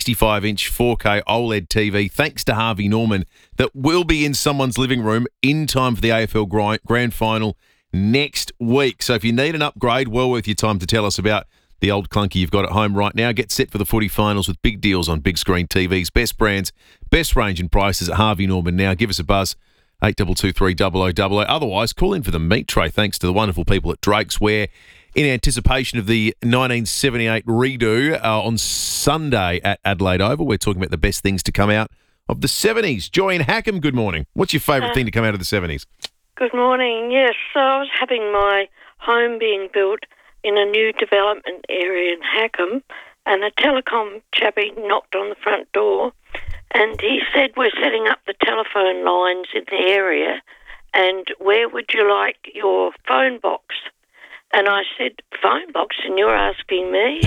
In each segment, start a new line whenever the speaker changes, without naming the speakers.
65-inch 4K OLED TV, thanks to Harvey Norman, that will be in someone's living room in time for the AFL Grand Final next week. So if you need an upgrade, well worth your time to tell us about the old clunky you've got at home right now. Get set for the footy finals with big deals on big screen TVs. Best brands, best range and prices at Harvey Norman now. Give us a buzz, 8223 0000. Otherwise, call in for the meat tray thanks to the wonderful people at Drake's, where in anticipation of the 1978 redo on Sunday at Adelaide Oval, we're talking about the best things to come out of the 70s. Joy in Hackham, good morning. What's your favourite thing to come out of the 70s?
Good morning. Yes, so I was having my home being built in a new development area in Hackham, and a telecom chappie knocked on the front door, and he said, we're setting up the telephone lines in the area, and where would you like your phone box? And I said, phone box, and you're asking me?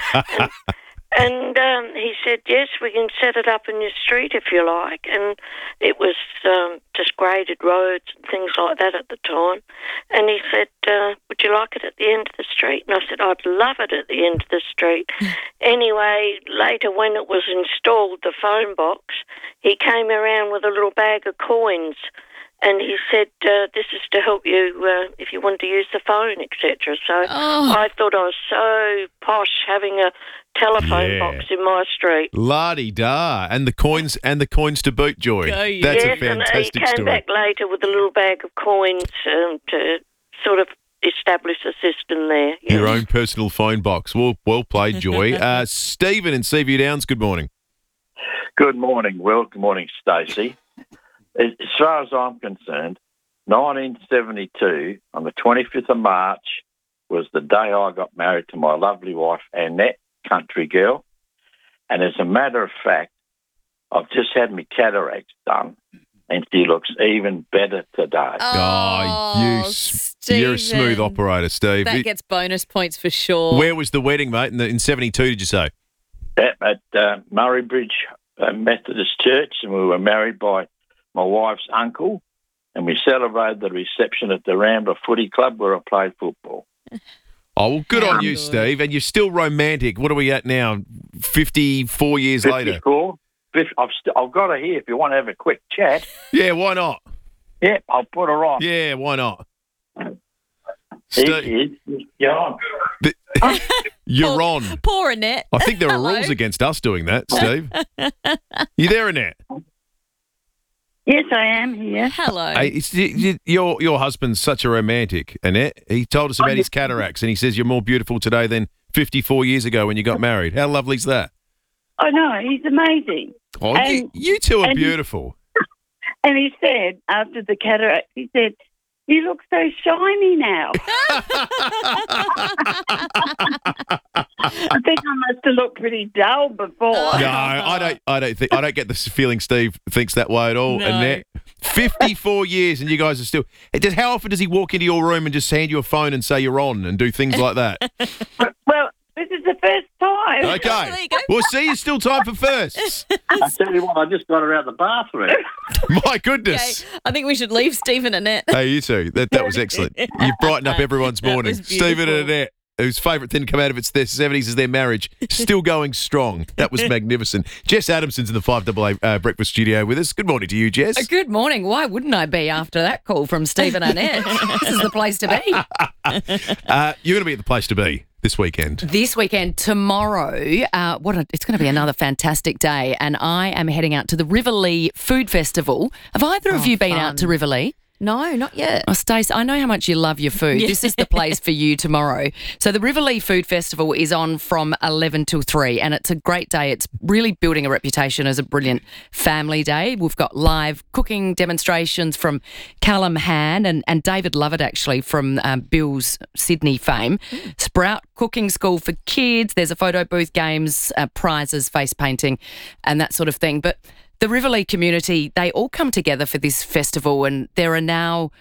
And he said, yes, we can set it up in your street if you like. And it was just graded roads and things like that at the time. And he said, would you like it at the end of the street? And I said, I'd love it at the end of the street. Anyway, later when it was installed, the phone box, he came around with a little bag of coins. And he said, this is to help you if you want to use the phone, etc. So I thought I was so posh having a telephone box in my street.
La-di-da. And the coins to boot, Joy. That's a fantastic story.
And he came back later with a little bag of coins to sort of establish a system there.
Your own personal phone box. Well played, Joy. Stephen in Seaview Downs, good morning.
Good morning, Will. Good morning, Stacey. As far as I'm concerned, 1972, on the 25th of March, was the day I got married to my lovely wife, Annette, country girl. And as a matter of fact, I've just had my cataracts done, and she looks even better today.
You're a smooth operator, Steve.
That gets bonus points for sure.
Where was the wedding, mate? In 72, did you say?
At Murray Bridge Methodist Church, and we were married by my wife's uncle, and we celebrated the reception at the Rambler Footy Club where I played football.
Oh, well, good on you, Steve. And you're still romantic. What are we at now? 54 years
54?
later?
I've got her here if you want to have a quick chat.
Yeah, why not?
Yeah, I'll put her on.
Yeah, why not?
You're on.
You're on.
Poor Annette.
I think there are rules against us doing that, Steve. You there, Annette?
Yes, I am here.
Hello.
Hey, your husband's such a romantic, Annette. He told us about his cataracts, and he says you're more beautiful today than 54 years ago when you got married. How lovely is that?
I know, he's amazing.
Oh, you two are beautiful.
And he said, after the cataract, he said, you look so shiny now. I think I must have looked pretty dull before.
No, I don't get the feeling Steve thinks that way at all.
No.
Annette, 54 years and you guys are still. How often does he walk into your room and just hand you a phone and say you're on and do things like that?
Well, this is the first time.
Okay.
Oh, there you go.
Well, see, it's still time for firsts.
I tell you what, I just got her out the bathroom.
My goodness.
Okay, I think we should leave Steve and Annette.
Hey, you two. That was excellent. You've brightened up everyone's morning.
was beautiful.
Stephen and Annette, whose favourite thing to come out of their 70s is their marriage, still going strong. That was magnificent. Jess Adamson's in the 5AA Breakfast Studio with us. Good morning to you, Jess.
Good morning. Why wouldn't I be after that call from Steve and Annette? This is the place to be.
You're going to be at the place to be this weekend.
This weekend, tomorrow, it's going to be another fantastic day, and I am heading out to the Riverlea Food Festival. Have either of you been out to Riverlea?
No, not yet.
Oh, Stace, I know how much you love your food. This is the place for you tomorrow. So the Riverlea Food Festival is on from 11 till 3, and it's a great day. It's really building a reputation as a brilliant family day. We've got live cooking demonstrations from Callum Han and David Lovett, actually, from Bill's Sydney fame. Sprout Cooking School for kids. There's a photo booth, games, prizes, face painting, and that sort of thing. But the Riverlea community, they all come together for this festival, and there are now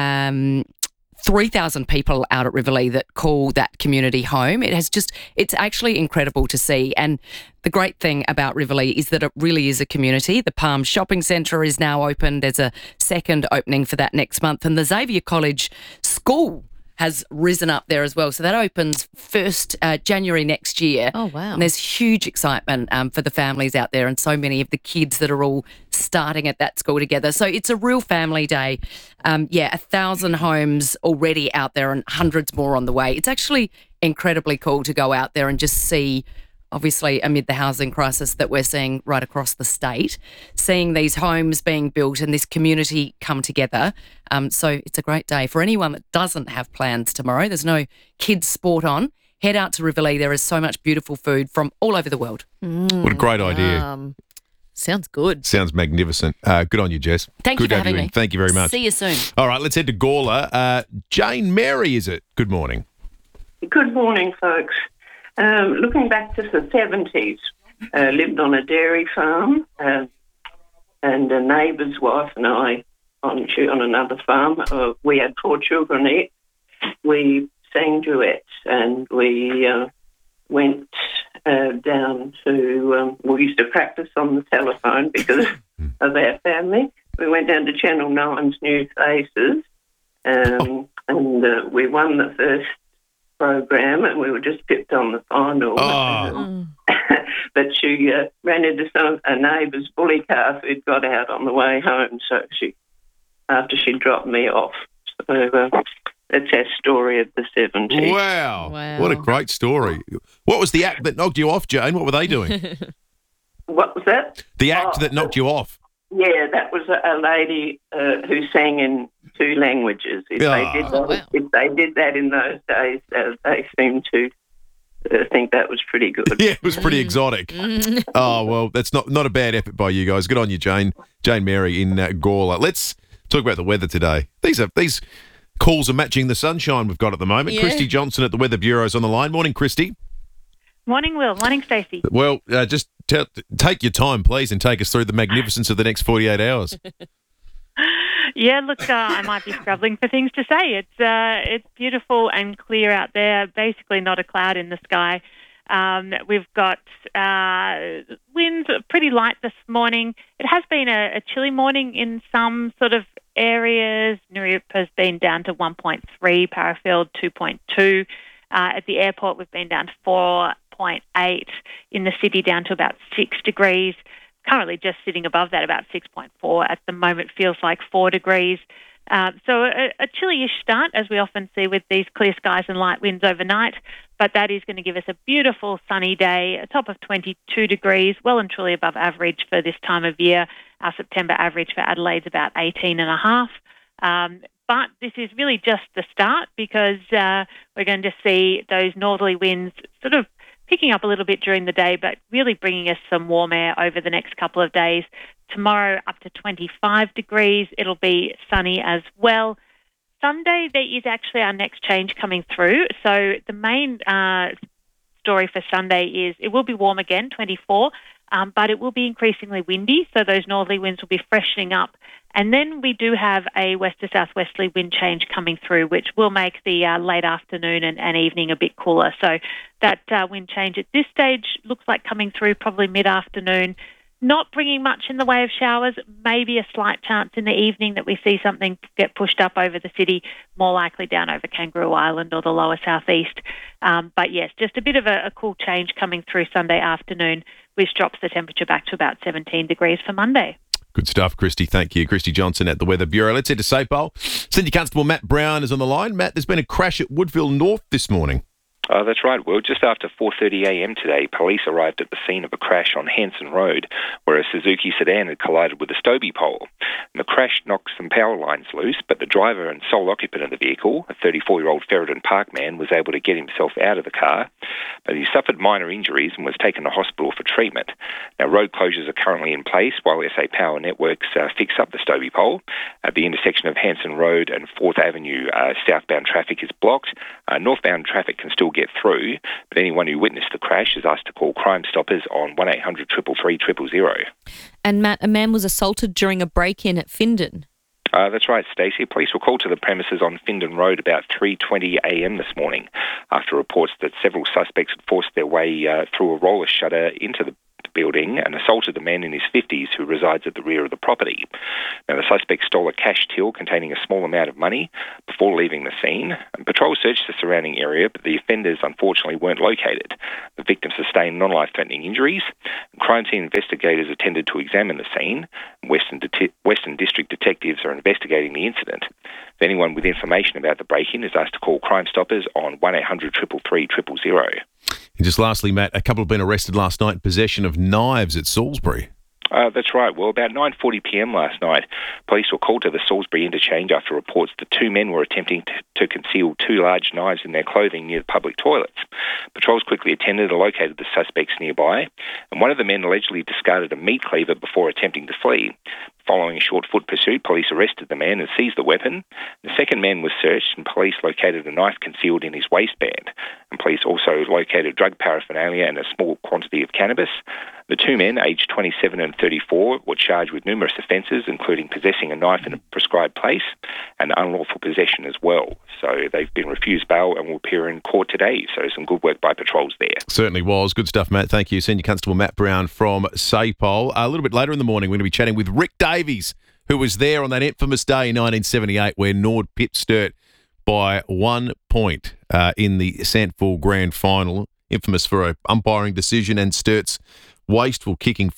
3,000 people out at Riverlea that call that community home. It's actually incredible to see. And the great thing about Riverlea is that it really is a community. The Palm Shopping Centre is now open. There's a second opening for that next month. And the Xavier College School has risen up there as well. So that opens 1st January next year.
Oh, wow.
And there's huge excitement for the families out there and so many of the kids that are all starting at that school together. So it's a real family day. 1,000 homes already out there and hundreds more on the way. It's actually incredibly cool to go out there and just see, obviously amid the housing crisis that we're seeing right across the state, seeing these homes being built and this community come together. So it's a great day for anyone that doesn't have plans tomorrow. There's no kids sport on. Head out to Riverlea. There is so much beautiful food from all over the world.
What a great idea.
Sounds good.
Sounds magnificent. Good on you, Jess.
Thank you
Good
for
to have
having
you in.
me.
Thank you very much.
See you soon.
All right, let's head to Gawler. Jane Mary, is it? Good morning.
Good morning, folks. Looking back to the 70s, lived on a dairy farm, and a neighbour's wife and I on another farm. We had 4 children each. We sang duets, and we went down to, we used to practice on the telephone because of our family. We went down to Channel 9's New Faces, and we won the first program, and we were just pipped on the final. But she ran into a neighbour's bully car who'd got out on the way home, so after she dropped me off. So that's our story of the 70s.
Wow. What a great story. What was the act that knocked you off, Jane? What were they doing?
What was that?
The act that knocked you off.
Yeah, that was a lady who sang in 2 languages. If they did that in those days, they seemed to think that was pretty good.
Yeah, it was pretty exotic. Oh, well, that's not a bad effort by you guys. Good on you, Jane. Jane Mary in Gawler. Let's talk about the weather today. These calls are matching the sunshine we've got at the moment.
Yeah.
Christy Johnson at the Weather Bureau's on the line. Morning, Christy.
Morning, Will. Morning, Stacey.
Well, just take your time, please, and take us through the magnificence of the next 48 hours.
Yeah, look, I might be scrabbling for things to say. It's beautiful and clear out there. Basically, not a cloud in the sky. We've got winds pretty light this morning. It has been a chilly morning in some sort of areas. Nooryup has been down to 1.3, Parafield 2.2. At the airport, we've been down to 4.8. In the city, down to about 6 degrees. Currently just sitting above that, about 6.4. At the moment, feels like 4 degrees. So a chilly-ish start, as we often see with these clear skies and light winds overnight. But that is going to give us a beautiful sunny day, a top of 22 degrees, well and truly above average for this time of year. Our September average for Adelaide's about 18.5. But this is really just the start, because we're going to see those northerly winds sort of picking up a little bit during the day, but really bringing us some warm air over the next couple of days. Tomorrow up to 25 degrees. It'll be sunny as well. Sunday, there is actually our next change coming through. So the main story for Sunday is it will be warm again, 24, but it will be increasingly windy. So those northerly winds will be freshening up. And then we do have a west to southwesterly wind change coming through, which will make the late afternoon and evening a bit cooler. So that wind change at this stage looks like coming through probably mid-afternoon, not bringing much in the way of showers, maybe a slight chance in the evening that we see something get pushed up over the city, more likely down over Kangaroo Island or the lower southeast. But yes, just a bit of a cool change coming through Sunday afternoon, which drops the temperature back to about 17 degrees for Monday.
Good stuff, Christy. Thank you. Christy Johnson at the Weather Bureau. Let's head to Sapole. Senior Constable Matt Brown is on the line. Matt, there's been a crash at Woodville North this morning.
That's right, Will. Just after 4:30am today, police arrived at the scene of a crash on Hanson Road, where a Suzuki sedan had collided with a Stobie pole. And the crash knocked some power lines loose, but the driver and sole occupant of the vehicle, a 34-year-old Ferryden Park man, was able to get himself out of the car, but he suffered minor injuries and was taken to hospital for treatment. Now, road closures are currently in place while SA Power Networks fix up the Stobie pole. At the intersection of Hanson Road and 4th Avenue, southbound traffic is blocked. Northbound traffic can still get through, but anyone who witnessed the crash is asked to call Crime Stoppers on 1800 333 000.
And Matt, a man was assaulted during a break-in at Findon.
That's right, Stacey. Police were called to the premises on Findon Road about 3:20am this morning after reports that several suspects had forced their way through a roller shutter into the building and assaulted a man in his 50s who resides at the rear of the property. Now, the suspect stole a cash till containing a small amount of money before leaving the scene. And patrol searched the surrounding area, but the offenders unfortunately weren't located. The victim sustained non-life-threatening injuries. Crime scene investigators attended to examine the scene. Western District detectives are investigating the incident. If anyone with information about the break-in is asked to call Crime Stoppers on 1800 333 000.
And just lastly, Matt, a couple have been arrested last night in possession of knives at Salisbury.
That's right. Well, about 9:40pm last night, police were called to the Salisbury interchange after reports that two men were attempting to conceal two large knives in their clothing near the public toilets. Patrols quickly attended and located the suspects nearby, and one of the men allegedly discarded a meat cleaver before attempting to flee. Following a short foot pursuit, police arrested the man and seized the weapon. The second man was searched and police located a knife concealed in his waistband. And police also located drug paraphernalia and a small quantity of cannabis. The two men, aged 27 and 34, were charged with numerous offences, including possessing a knife in a prescribed place and unlawful possession as well. So they've been refused bail and will appear in court today. So some good work by patrols there.
Certainly was. Good stuff, Matt. Thank you. Senior Constable Matt Brown from SAPOL. A little bit later in the morning, we're going to be chatting with Rick Davies, who was there on that infamous day in 1978 where Nord pipped Sturt by 1 point in the Sandford Grand Final. Infamous for an umpiring decision and Sturt's wasteful kicking,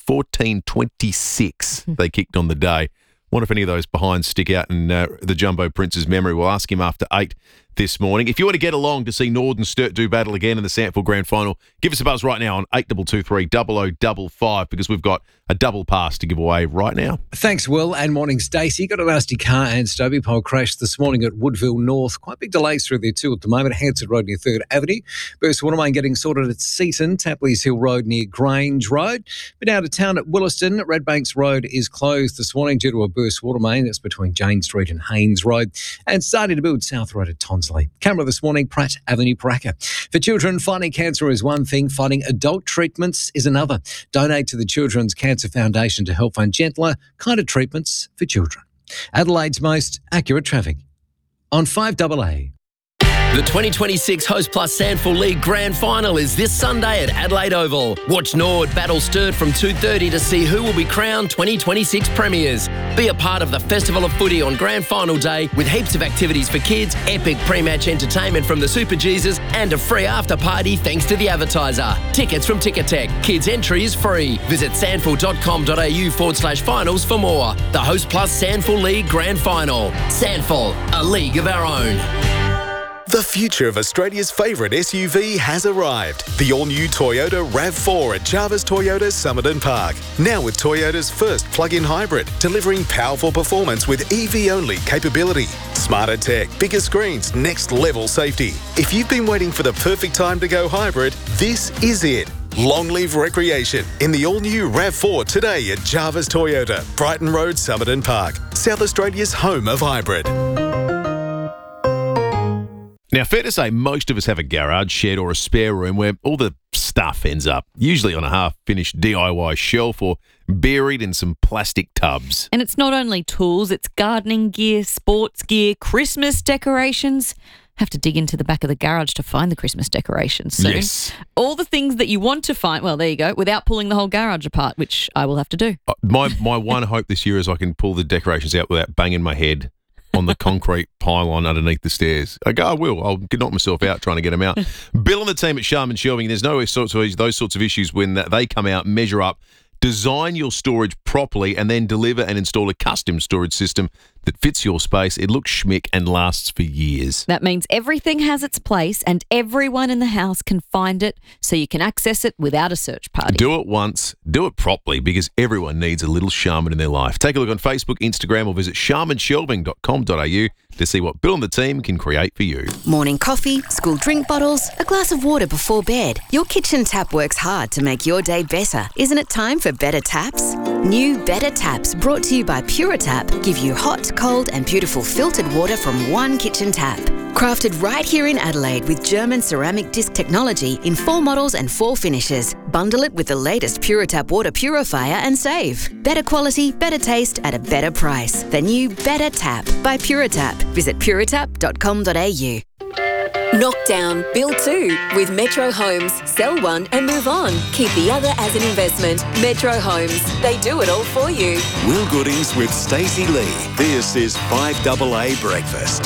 14-26 they kicked on the day. Wonder if any of those behinds stick out in the Jumbo Prince's memory. We'll ask him after 8 this morning. If you want to get along to see Nord and Sturt do battle again in the Sandford Grand Final, give us a buzz right now on 8223 0055 because we've got a double pass to give away right now.
Thanks, Will, and morning, Stacey. Got a nasty car and Stobie pole crash this morning at Woodville North. Quite big delays through there too at the moment. Hansard Road near 3rd Avenue. Burst Watermain getting sorted at Seaton. Tapleys Hill Road near Grange Road. But out of town at Williston, Redbanks Road is closed this morning due to a burst watermain. That's between Jane Street and Haynes Road. And starting to build South Road at Tonsley. Camera this morning, Pratt Avenue, Paraka. For children, fighting cancer is one thing. Fighting adult treatments is another. Donate to the Children's Cancer Foundation to help fund gentler, kinder treatments for children. Adelaide's most accurate traffic on 5AA.
The 2026 Host Plus Sandford League Grand Final is this Sunday at Adelaide Oval. Watch Nord battle Sturt from 2:30 to see who will be crowned 2026 premiers. Be a part of the Festival of Footy on Grand Final Day with heaps of activities for kids, epic pre-match entertainment from the Super Jesus and a free after party thanks to the advertiser. Tickets from Ticketek. Kids entry is free. Visit sandford.com.au/finals for more. The Host Plus Sandford League Grand Final. Sandford, a league of our own.
The future of Australia's favourite SUV has arrived. The all-new Toyota RAV4 at Jarvis Toyota Summerton Park. Now with Toyota's first plug-in hybrid, delivering powerful performance with EV-only capability. Smarter tech, bigger screens, next-level safety. If you've been waiting for the perfect time to go hybrid, this is it. Long live recreation in the all-new RAV4 today at Jarvis Toyota, Brighton Road, Summerton Park. South Australia's home of hybrid.
Now, fair to say, most of us have a garage, shed or a spare room where all the stuff ends up, usually on a half-finished DIY shelf or buried in some plastic tubs.
And it's not only tools, it's gardening gear, sports gear, Christmas decorations. Have to dig into the back of the garage to find the Christmas decorations soon.
Yes.
All the things that you want to find, well, there you go, without pulling the whole garage apart, which I will have to do.
My one hope this year is I can pull the decorations out without banging my head on the concrete pylon underneath the stairs. I will. I'll knock myself out trying to get them out. Bill and the team at Sharman Shelving, there's no those sorts of issues when they come out, measure up, design your storage properly, and then deliver and install a custom storage system that fits your space. It looks schmick and lasts for years.
That means everything has its place and everyone in the house can find it so you can access it without a search party.
Do it once, do it properly, because everyone needs a little Sharman in their life. Take a look on Facebook, Instagram, or visit sharmanshelving.com.au to see what Bill and the team can create for you.
Morning coffee, school drink bottles, a glass of water before bed. Your kitchen tap works hard to make your day better. Isn't it time for better taps? New Better Taps, brought to you by Puritap, give you hot, cold and beautiful filtered water from one kitchen tap. Crafted right here in Adelaide with German ceramic disc technology in 4 models and 4 finishes. Bundle it with the latest Puritap water purifier and save. Better quality, better taste at a better price. The new Better Tap by Puritap. Visit puritap.com.au.
Knockdown, build two with Metro Homes. Sell one and move on. Keep the other as an investment. Metro Homes. They do it all for you.
Will Goodings with Stacey Lee. This is 5AA Breakfast.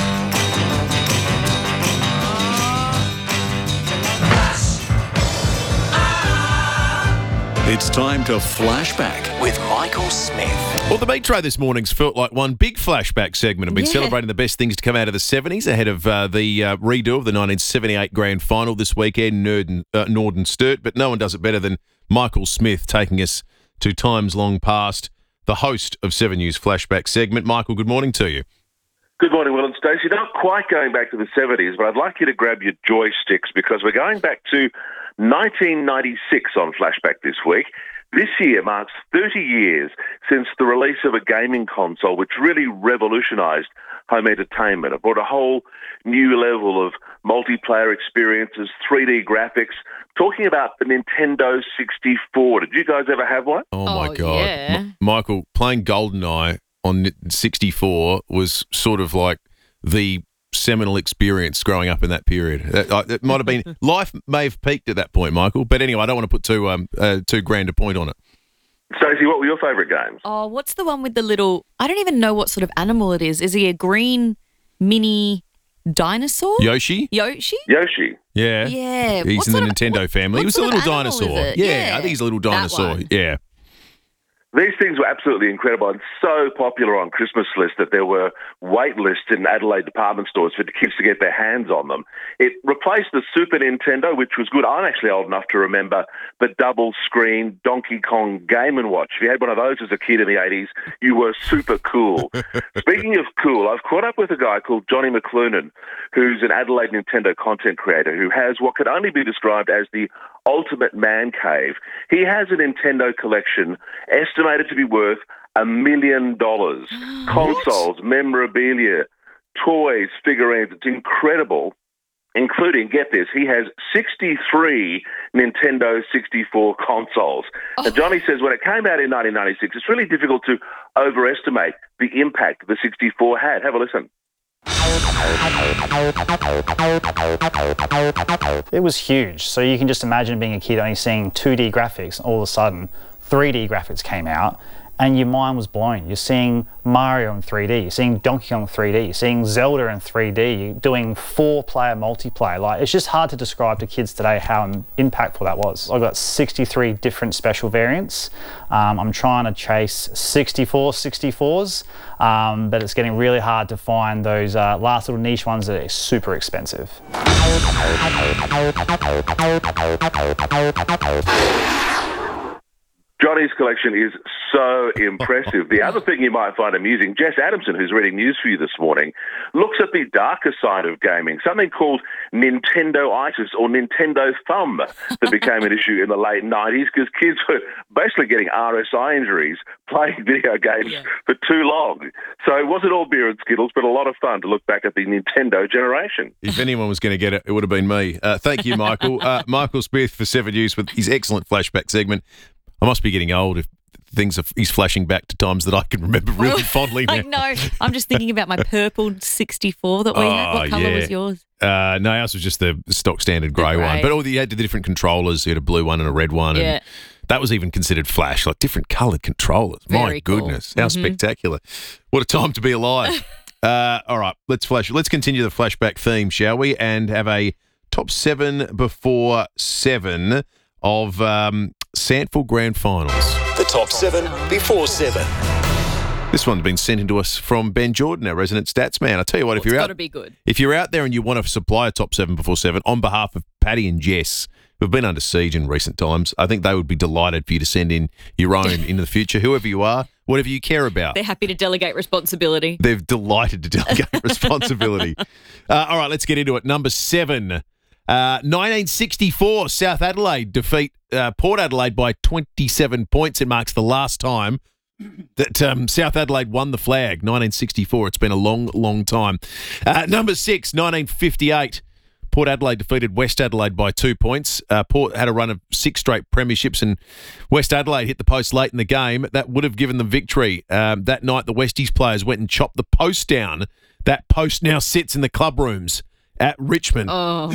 It's time to flashback with Michael Smith.
Well, the Metro this morning's felt like one big flashback segment. I've been celebrating the best things to come out of the 70s ahead of the redo of the 1978 Grand Final this weekend, Norden Sturt, but no one does it better than Michael Smith taking us to times long past, the host of 7 News Flashback segment. Michael, good morning to you.
Good morning, Will and Stacey. Not quite going back to the 70s, but I'd like you to grab your joysticks because we're going back to 1996 on Flashback this week. This year marks 30 years since the release of a gaming console which really revolutionised home entertainment. It brought a whole new level of multiplayer experiences, 3D graphics. Talking about the Nintendo 64. Did you guys ever have one?
Oh my God. Yeah. Michael, playing GoldenEye on 64 was sort of like the seminal experience growing up in that period. It might have been, life may have peaked at that point, Michael. But anyway, I don't want to put too grand a point on it.
Stacey, what were your favourite games?
Oh, what's the one with the little, I don't even know what sort of animal it is. Is he a green mini dinosaur?
Yoshi?
Yoshi?
Yeah.
Yeah.
He's in the Nintendo family. He was a little dinosaur.
Yeah,
I think he's a little dinosaur. Yeah.
These things were absolutely incredible and so popular on Christmas lists that there were wait lists in Adelaide department stores for the kids to get their hands on them. It replaced the Super Nintendo, which was good. I'm actually old enough to remember the double-screen Donkey Kong Game & Watch. If you had one of those as a kid in the 80s, you were super cool. Speaking of cool, I've caught up with a guy called Johnny McLuhan, who's an Adelaide Nintendo content creator who has what could only be described as the ultimate man cave. He has a Nintendo collection estimated to be worth $1 million. Consoles, memorabilia, toys, figurines. It's incredible, including, get this, he has 63 Nintendo 64 consoles. Now, Johnny says when it came out in 1996, it's really difficult to overestimate the impact the 64 had. Have a listen.
It was huge. So you can just imagine being a kid only seeing 2D graphics, and all of a sudden 3D graphics came out and your mind was blown. You're seeing Mario in 3D, you're seeing Donkey Kong 3D, you're seeing Zelda in 3D, you're doing 4-player multiplayer. Like, it's just hard to describe to kids today how impactful that was. I've got 63 different special variants. I'm trying to chase 64 64s, but it's getting really hard to find those last little niche ones that are super expensive.
Johnny's collection is so impressive. The other thing you might find amusing, Jess Adamson, who's reading news for you this morning, looks at the darker side of gaming, something called Nintendo-itis or Nintendo thumb that became an issue in the late 90s because kids were basically getting RSI injuries playing video games for too long. So it wasn't all beer and Skittles, but a lot of fun to look back at the Nintendo generation.
If anyone was going to get it, it would have been me. Thank you, Michael. Michael Smith for 7 News with his excellent flashback segment. I must be getting old if he's flashing back to times that I can remember really fondly now.
I know. I'm just thinking about my purple 64 that we had. What colour was yours?
No, ours was just the stock standard grey one. But you had the different controllers. You had a blue one and a red one. And that was even considered flash, like different coloured controllers. My goodness, how spectacular. What a time to be alive. All right, let's continue the flashback theme, shall we? And have a top 7 before 7 of Sandford Grand Finals.
The top 7 before 7.
This one's been sent in to us from Ben Jordan, our resident stats man. I tell you what,
it's got to be good.
If you're out there and you want to supply a top 7 before 7 on behalf of Paddy and Jess, who've been under siege in recent times, I think they would be delighted for you to send in your own into the future, whoever you are, whatever you care about.
They're happy to delegate responsibility.
They're delighted to delegate responsibility. All right, let's get into it. Number 7. 1964, South Adelaide defeat Port Adelaide by 27 points. It marks the last time that South Adelaide won the flag. 1964. It's been a long, long time. Number 6, 1958. Port Adelaide defeated West Adelaide by 2 points. Port had a run of 6 straight premierships and West Adelaide hit the post late in the game. That would have given them victory. That night, the Westies players went and chopped the post down. That post now sits in the club rooms at Richmond.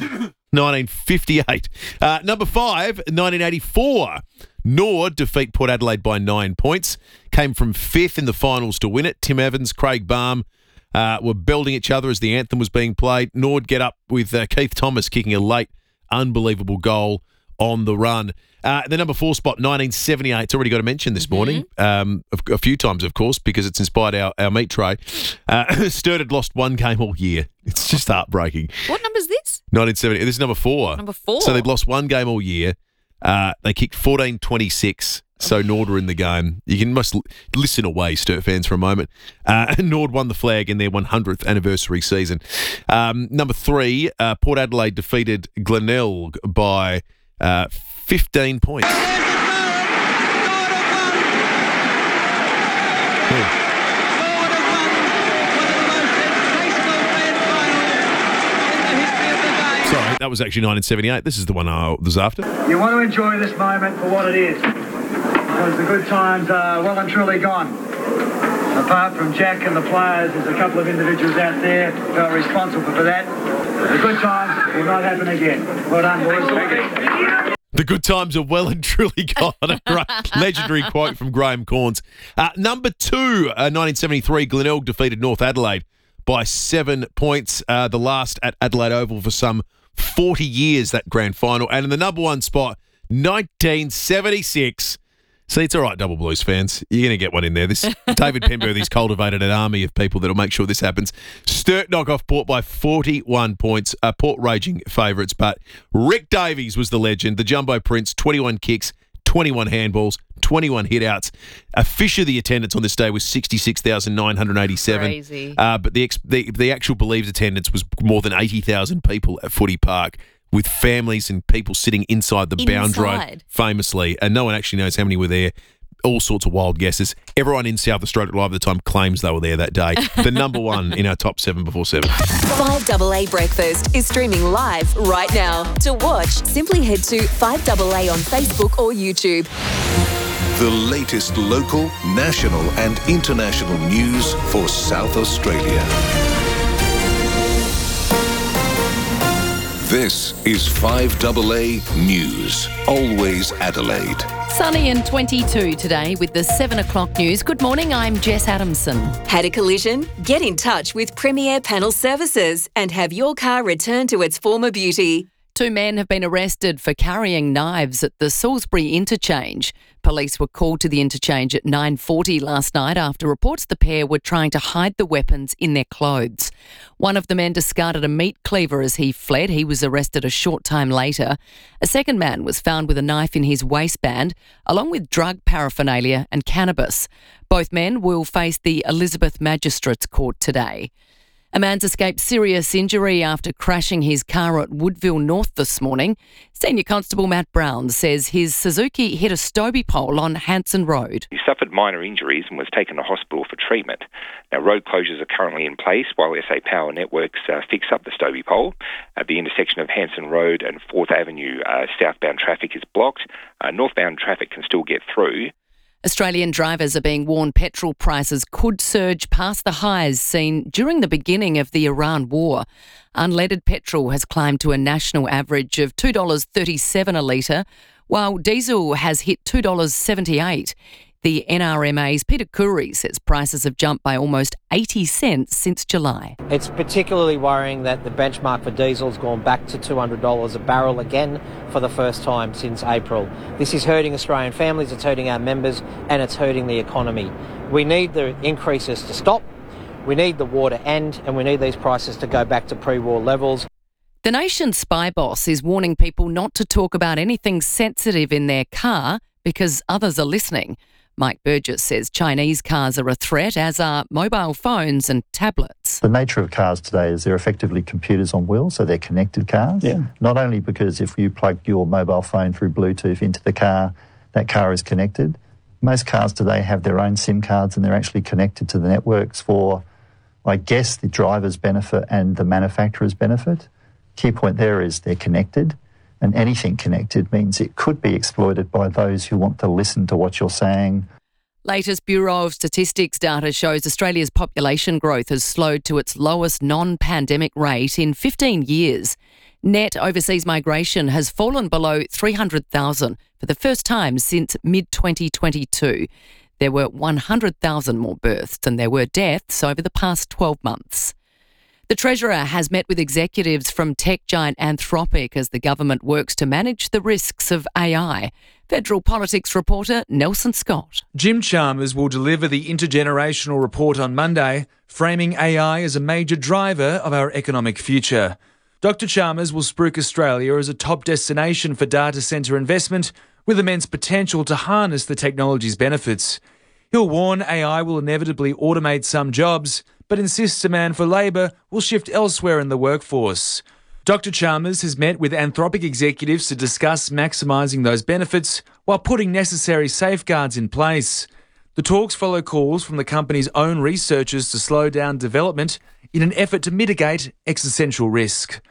1958. Number 5, 1984. Nord defeat Port Adelaide by 9 points. Came from 5th in the finals to win it. Tim Evans, Craig Baum were belting each other as the anthem was being played. Nord get up with Keith Thomas kicking a late, unbelievable goal on the run. The number 4 spot, 1978. It's already got a mention this morning, a few times, of course, because it's inspired our meat tray. Sturt had lost one game all year. It's just heartbreaking.
What number is this?
1970. This is number 4.
Number 4.
So they'd lost one game all year. They kicked 14-26. So Nord were in the game. You must listen away, Sturt fans, for a moment. Nord won the flag in their 100th anniversary season. Number 3, Port Adelaide defeated Glenelg by 15 points. Sorry, that was actually 1978. This is the one I was after.
You want to enjoy this moment for what it is, because the good times are well and truly gone. Apart from Jack and the players, there's a couple of individuals out there who are responsible for that. The good times will not happen again. Well done, boys.
The good times are well and truly gone. A great legendary quote from Graham Corns. Number 2, 1973, Glenelg defeated North Adelaide by 7 points. The last at Adelaide Oval for some 40 years, that grand final. And in the number 1 spot, 1976. See, it's all right, Double Blues fans. You're going to get one in there. This David Penberthy's cultivated an army of people that'll make sure this happens. Sturt knock off Port by 41 points. Port raging favourites, but Rick Davies was the legend. The Jumbo Prince, 21 kicks, 21 handballs, 21 hit-outs. Officially, the attendance on this day was 66,987.
Crazy.
But the actual believed attendance was more than 80,000 people at Footy Park, with families and people sitting inside the bound road, famously. And no one actually knows how many were there. All sorts of wild guesses. Everyone in South Australia Live at the time claims they were there that day. The number 1 in our top 7 before 7.
5AA Breakfast is streaming live right now. To watch, simply head to 5AA on Facebook or YouTube.
The latest local, national and international news for South Australia. This is 5AA News, always Adelaide.
Sunny and 22 today with the 7 o'clock news. Good morning, I'm Jess Adamson.
Had a collision? Get in touch with Premier Panel Services and have your car returned to its former beauty.
2 men have been arrested for carrying knives at the Salisbury interchange. Police were called to the interchange at 9:40 last night after reports the pair were trying to hide the weapons in their clothes. One of the men discarded a meat cleaver as he fled. He was arrested a short time later. A second man was found with a knife in his waistband, along with drug paraphernalia and cannabis. Both men will face the Elizabeth Magistrates Court today. A man's escaped serious injury after crashing his car at Woodville North this morning. Senior Constable Matt Brown says his Suzuki hit a Stobie pole on Hanson Road.
He suffered minor injuries and was taken to hospital for treatment. Now, road closures are currently in place while SA Power Networks fix up the Stobie pole. At the intersection of Hanson Road and 4th Avenue, southbound traffic is blocked. Northbound traffic can still get through.
Australian drivers are being warned petrol prices could surge past the highs seen during the beginning of the Iran war. Unleaded petrol has climbed to a national average of $2.37 a litre, while diesel has hit $2.78. The NRMA's Peter Curry says prices have jumped by almost 80 cents since July.
It's particularly worrying that the benchmark for diesel's gone back to $200 a barrel again for the first time since April. This is hurting Australian families, it's hurting our members, and it's hurting the economy. We need the increases to stop, we need the war to end, and we need these prices to go back to pre-war levels.
The nation's spy boss is warning people not to talk about anything sensitive in their car because others are listening. Mike Burgess says Chinese cars are a threat, as are mobile phones and tablets.
The nature of cars today is they're effectively computers on wheels, so they're connected cars. Yeah. Not only because if you plug your mobile phone through Bluetooth into the car, that car is connected. Most cars today have their own SIM cards and they're actually connected to the networks for, I guess, the driver's benefit and the manufacturer's benefit. Key point there is they're connected. And anything connected means it could be exploited by those who want to listen to what you're saying.
Latest Bureau of Statistics data shows Australia's population growth has slowed to its lowest non-pandemic rate in 15 years. Net overseas migration has fallen below 300,000 for the first time since mid-2022. There were 100,000 more births than there were deaths over the past 12 months. The Treasurer has met with executives from tech giant Anthropic as the government works to manage the risks of AI. Federal politics reporter Nelson Scott.
Jim Chalmers will deliver the intergenerational report on Monday, framing AI as a major driver of our economic future. Dr. Chalmers will spruik Australia as a top destination for data centre investment with immense potential to harness the technology's benefits. He'll warn AI will inevitably automate some jobs, but insists demand for labour will shift elsewhere in the workforce. Dr. Chalmers has met with Anthropic executives to discuss maximising those benefits while putting necessary safeguards in place. The talks follow calls from the company's own researchers to slow down development in an effort to mitigate existential risk.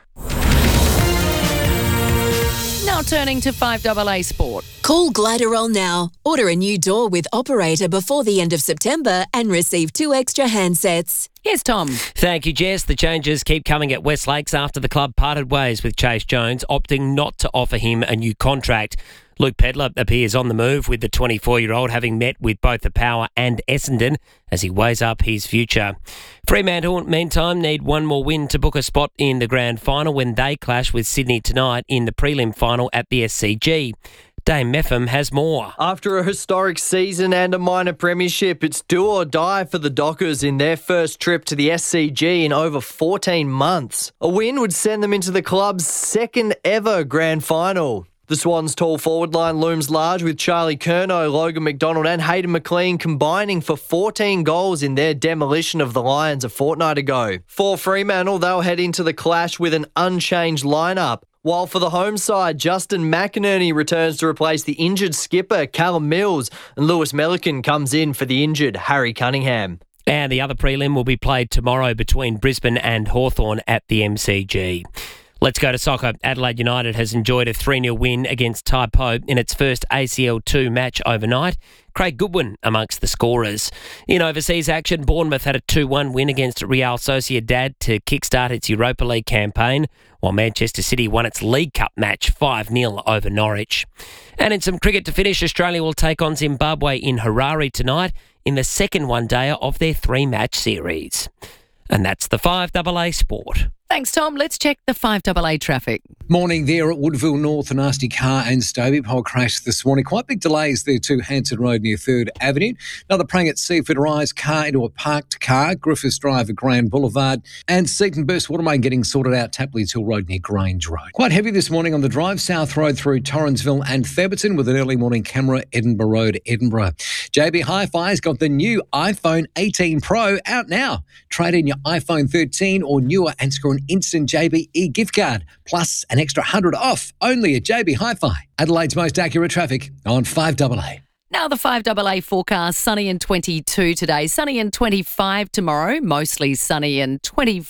Now turning to 5AA Sport.
Call Gliderol now. Order a new door with Operator before the end of September and receive 2 extra handsets.
Here's Tom.
Thank you, Jess. The changes keep coming at West Lakes after the club parted ways with Chase Jones, opting not to offer him a new contract. Luke Pedler appears on the move, with the 24-year-old having met with both the Power and Essendon as he weighs up his future. Fremantle, meantime, need one more win to book a spot in the grand final when they clash with Sydney tonight in the prelim final at the SCG. Dame Meffam has more.
After a historic season and a minor premiership, it's do or die for the Dockers in their first trip to the SCG in over 14 months. A win would send them into the club's second ever grand final. The Swans' tall forward line looms large, with Charlie Curnow, Logan McDonald and Hayden McLean combining for 14 goals in their demolition of the Lions a fortnight ago. For Fremantle, they'll head into the clash with an unchanged lineup. While for the home side, Justin McInerney returns to replace the injured skipper Callum Mills, and Lewis Melican comes in for the injured Harry Cunningham.
And the other prelim will be played tomorrow between Brisbane and Hawthorn at the MCG. Let's go to soccer. Adelaide United has enjoyed a 3-0 win against Taipo in its first ACL2 match overnight. Craig Goodwin amongst the scorers. In overseas action, Bournemouth had a 2-1 win against Real Sociedad to kickstart its Europa League campaign, while Manchester City won its League Cup match 5-0 over Norwich. And in some cricket to finish, Australia will take on Zimbabwe in Harare tonight in the second one-dayer of their 3-match series. And that's the 5AA Sport.
Thanks, Tom. Let's check the 5AA traffic.
Morning there at Woodville North. A nasty car and Stobie Pole crash this morning. Quite big delays there to Hanson Road near 3rd Avenue. Another prang at Seaford Rise. Car into a parked car. Griffiths Drive at Grand Boulevard. And Seaton Burst water main getting sorted out. Tapley Hill Road near Grange Road. Quite heavy this morning on the drive. South Road through Torrensville and Theberton with an early morning camera. Edinburgh Road, Edinburgh. JB Hi-Fi's got the new iPhone 18 Pro out now. Trade in your iPhone 13 or newer and score an instant JB gift card, plus an extra 100 off, only at JB Hi-Fi. Adelaide's most accurate traffic on 5AA.
Now the 5AA forecast, sunny and 22 today, sunny and 25 tomorrow, mostly sunny and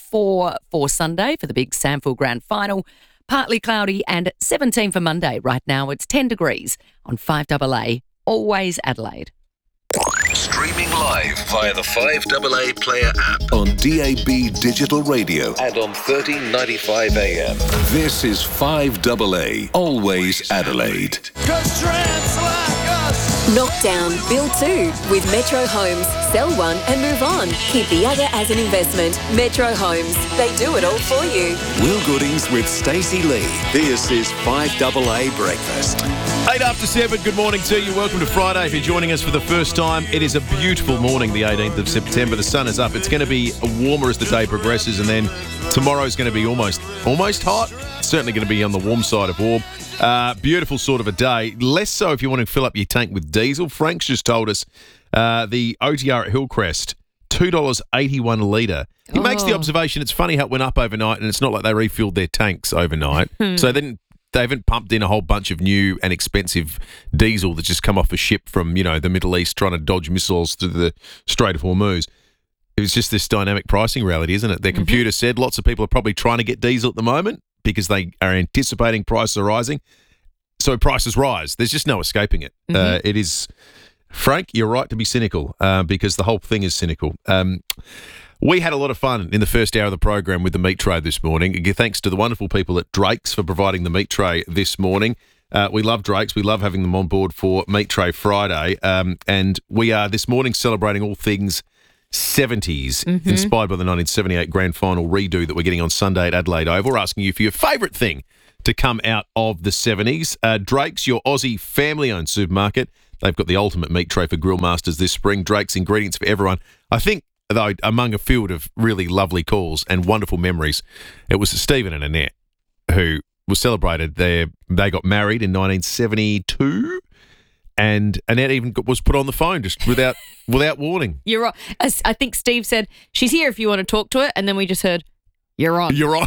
24 for Sunday for the big SANFL Grand Final, partly cloudy and 17 for Monday. Right now it's 10 degrees on 5AA, always Adelaide.
Streaming live via the 5AA Player app on DAB Digital Radio and on 1395 AM. This is 5AA, always Adelaide.
Knock down, build 2 with Metro Homes. Sell one and move on. Keep the other as an investment. Metro Homes. They do it all for you.
Will Goodings with Stacey Lee. This is 5AA Breakfast.
8 after 7, good morning to you. Welcome to Friday. If you're joining us for the first time, it is a beautiful morning, the 18th of September. The sun is up. It's going to be warmer as the day progresses, and then tomorrow's going to be almost hot. It's certainly going to be on the warm side of warm. Beautiful sort of a day. Less so if you want to fill up your tank with diesel. Frank's just told us the OTR at Hillcrest, $2.81 a litre. He makes the observation, it's funny how it went up overnight, and it's not like they refilled their tanks overnight. So they haven't pumped in a whole bunch of new and expensive diesel that's just come off a ship from, the Middle East trying to dodge missiles through the Strait of Hormuz. It was just this dynamic pricing reality, isn't it? Their computer said lots of people are probably trying to get diesel at the moment because they are anticipating prices are rising. So prices rise. There's just no escaping it. It is Frank, you're right to be cynical because the whole thing is cynical. We had a lot of fun in the first hour of the program with the meat tray this morning. Thanks to the wonderful people at Drake's for providing the meat tray this morning. We love Drake's. We love having them on board for Meat Tray Friday. And we are this morning celebrating all things 70s, inspired by the 1978 Grand Final redo that we're getting on Sunday at Adelaide Oval. We're asking you for your favourite thing to come out of the 70s. Drake's, your Aussie family-owned supermarket. They've got the ultimate meat tray for grill masters this spring. Drake's, ingredients for everyone. I think, though, among a field of really lovely calls and wonderful memories, it was Stephen and Annette who was celebrated. They got married in 1972, and Annette even was put on the phone just without warning.
You're right. As I think Steve said, she's here if you want to talk to her, and then we just heard, you're on.
You're on.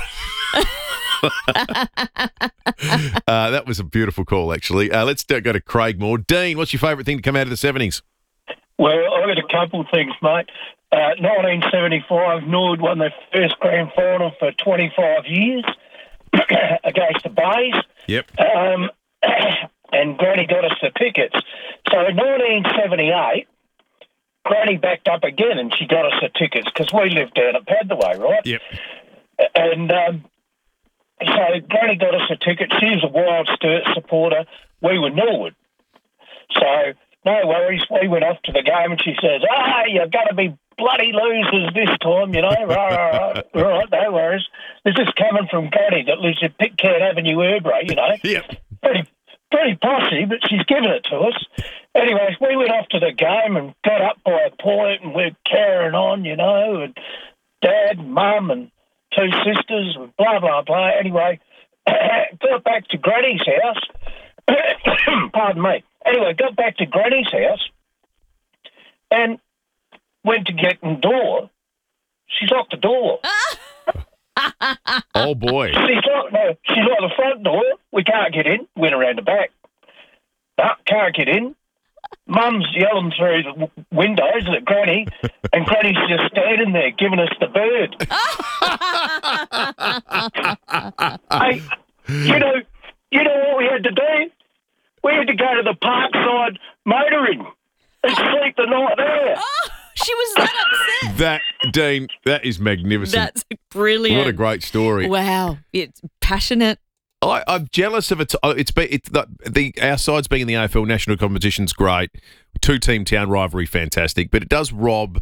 That was a beautiful call, actually. Let's go to Craig Moore. Dean, what's your favourite thing to come out of the 70s?
Well, I've got a couple of things, mate. 1975, Nord won their first grand final for 25 years against the Bays.
Yep.
And Granny got us the tickets. So in 1978, Granny backed up again and she got us the tickets because we lived down at Padthaway, right?
Yep.
And so Granny got us a ticket. She was a Wild Sturt supporter. We were Norwood. So no worries. We went off to the game and she says, you're going to be bloody losers this time, you know. Right, no worries. This is coming from Granny that lives at Pitcairn Avenue, Erdbray, you know.
Yep.
Pretty posse, but she's given it to us. Anyways, we went off to the game and got up by a point and we're carrying on, you know, and Dad, Mum and two sisters and blah, blah, blah. Anyway, got back to Granny's house. Pardon me. Anyway, got back to Granny's house and went to get in the door. She's locked the door.
Oh, boy.
She's locked the front door. We can't get in. Went around the back. No, can't get in. Mum's yelling through the windows at Granny, and Granny's just standing there giving us the bird. Hey, you know what we had to do? We had to go to the Parkside motoring and sleep the night there.
She was that upset.
Dean, that is magnificent.
That's brilliant.
What a great story.
Wow. It's passionate.
I'm jealous of it. Our sides being in the AFL national competition's great. Two-team town rivalry, fantastic. But it does rob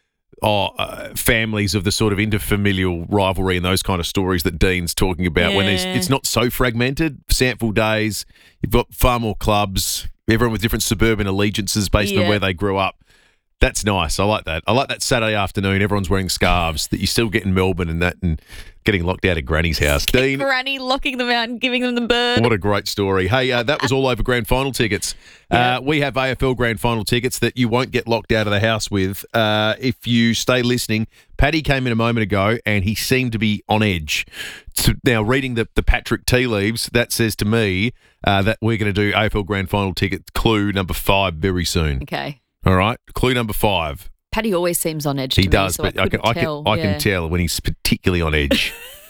families of the sort of interfamilial rivalry and those kind of stories that Dean's talking about. When it's not so fragmented. Sample days, you've got far more clubs, everyone with different suburban allegiances based on where they grew up. That's nice. I like that. I like that Saturday afternoon, everyone's wearing scarves that you still get in Melbourne and getting locked out of Granny's house. Dean,
Granny locking them out and giving them the bird.
What a great story. Hey, that was all over grand final tickets. We have AFL grand final tickets that you won't get locked out of the house with if you stay listening. Paddy came in a moment ago and he seemed to be on edge. Now, reading the Patrick tea leaves, that says to me that we're going to do AFL grand final ticket clue number 5 very soon.
Okay.
All right, clue number 5.
Paddy always seems on edge.
He
to
does,
me, so
but I can tell when he's particularly on edge.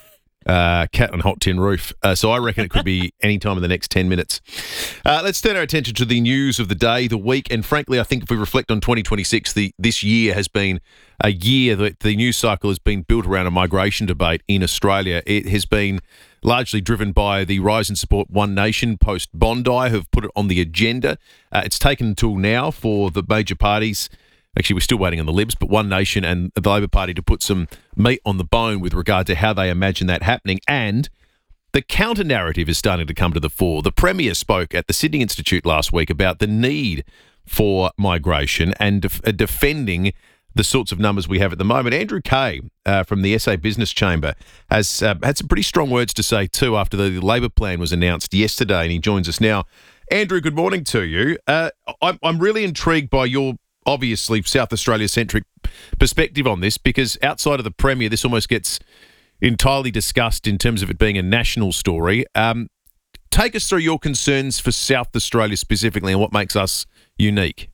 Cat on hot tin roof. So I reckon it could be any time in the next 10 minutes. Let's turn our attention to the news of the day, the week, and frankly, I think if we reflect on 2026, this year has been a year that the news cycle has been built around a migration debate in Australia. It has been largely driven by the rise in support One Nation post Bondi, who have put it on the agenda. It's taken until now for the major parties. Actually, we're still waiting on the Libs, but One Nation and the Labor Party to put some meat on the bone with regard to how they imagine that happening. And the counter-narrative is starting to come to the fore. The Premier spoke at the Sydney Institute last week about the need for migration and defending the sorts of numbers we have at the moment. Andrew Kay from the SA Business Chamber has had some pretty strong words to say too after the Labor plan was announced yesterday, and he joins us now. Andrew, good morning to you. I'm really intrigued by your obviously South Australia-centric perspective on this, because outside of the Premier, this almost gets entirely discussed in terms of it being a national story. Take us through your concerns for South Australia specifically and what makes us unique.